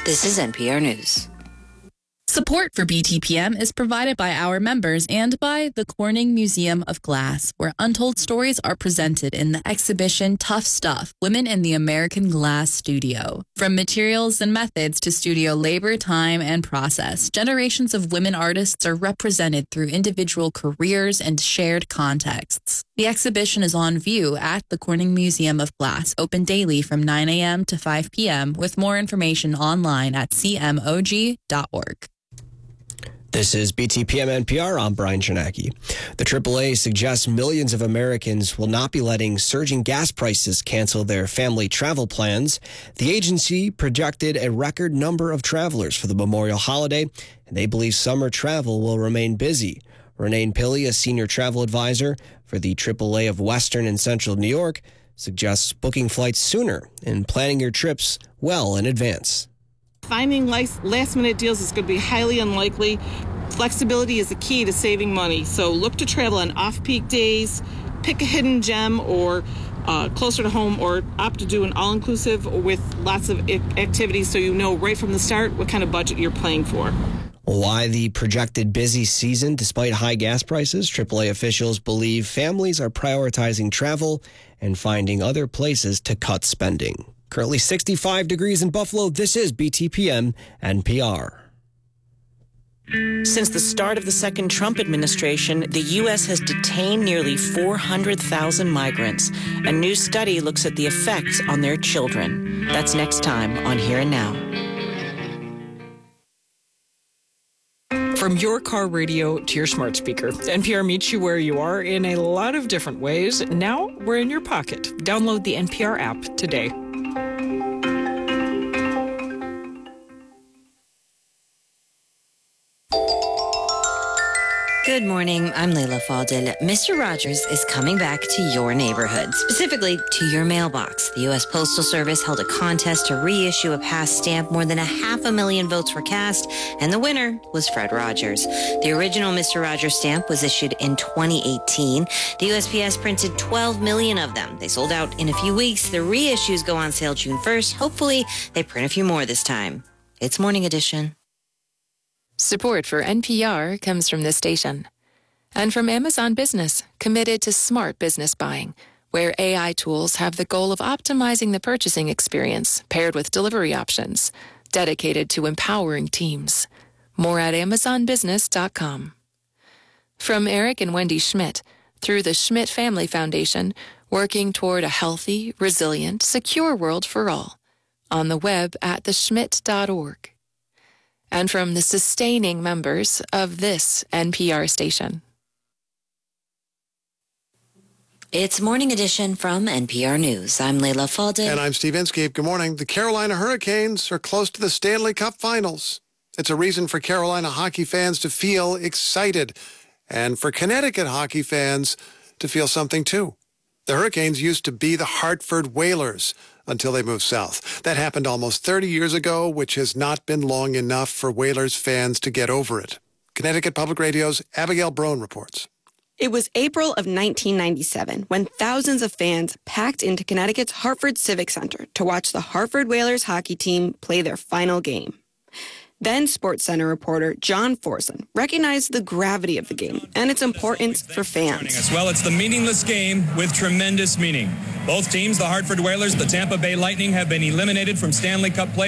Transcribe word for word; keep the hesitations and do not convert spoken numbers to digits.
This is N P R News. Support for B T P M is provided by our members and by the Corning Museum of Glass, where untold stories are presented in the exhibition Tough Stuff, Women in the American Glass Studio. From materials and methods to studio labor, time, and process, generations of women artists are represented through individual careers and shared contexts. The exhibition is on view at the Corning Museum of Glass, open daily from nine a.m. to five p.m., with more information online at c m o g dot org. This is B T P M N P R. I'm Brian Janacki. The triple A suggests millions of Americans will not be letting surging gas prices cancel their family travel plans. The agency projected a record number of travelers for the Memorial holiday, and they believe summer travel will remain busy. Renee Pilley, a senior travel advisor for the triple A of Western and Central New York, suggests booking flights sooner and planning your trips well in advance. Finding last-minute deals is going to be highly unlikely. Flexibility is the key to saving money. So look to travel on off-peak days, pick a hidden gem or uh, closer to home, or opt to do an all-inclusive with lots of activities so you know right from the start what kind of budget you're playing for. Why the projected busy season despite high gas prices? triple A officials believe families are prioritizing travel and finding other places to cut spending. Currently sixty-five degrees in Buffalo. This is B T P M N P R. Since the start of the second Trump administration, the U S has detained nearly four hundred thousand migrants. A new study looks at the effects on their children. That's next time on Here and Now. From your car radio to your smart speaker, N P R meets you where you are in a lot of different ways. Now we're in your pocket. Download the N P R app today. Good morning, I'm Leila Fadel. Mister Rogers is coming back to your neighborhood, specifically to your mailbox. The U S Postal Service held a contest to reissue a past stamp. More than a half a million votes were cast, and the winner was Fred Rogers. The original Mister Rogers stamp was issued in twenty eighteen. The U S P S printed twelve million of them. They sold out in a few weeks. The reissues go on sale June first. Hopefully, they print a few more this time. It's Morning Edition. Support for N P R comes from this station and from Amazon Business, committed to smart business buying, where A I tools have the goal of optimizing the purchasing experience paired with delivery options, dedicated to empowering teams. More at amazon business dot com. From Eric and Wendy Schmidt, through the Schmidt Family Foundation, working toward a healthy, resilient, secure world for all. On the web at the schmidt dot org. And from the sustaining members of this N P R station. It's Morning Edition from N P R News. I'm Leila Fadel. And I'm Steve Inskeep. Good morning. The Carolina Hurricanes are close to the Stanley Cup Finals. It's a reason for Carolina hockey fans to feel excited, and for Connecticut hockey fans to feel something too. The Hurricanes used to be the Hartford Whalers until they moved south. That happened almost thirty years ago, which has not been long enough for Whalers fans to get over it. Connecticut Public Radio's Abigail Broen reports. It was April of nineteen ninety-seven when thousands of fans packed into Connecticut's Hartford Civic Center to watch the Hartford Whalers hockey team play their final game. Then SportsCenter reporter John Forson recognized the gravity of the game and its importance for fans. Well, it's the meaningless game with tremendous meaning. Both teams, the Hartford Whalers, the Tampa Bay Lightning, have been eliminated from Stanley Cup play